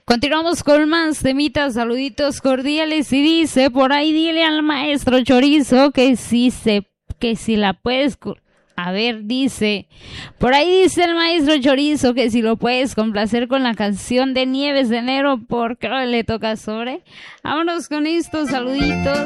Continuamos con más temitas, saluditos cordiales y dice, por ahí dile al maestro Chorizo que si la puedes, a ver, dice, por ahí dice el maestro Chorizo que si lo puedes complacer con la canción de Nieves de Enero porque ahora le toca sobre. Vámonos con estos saluditos.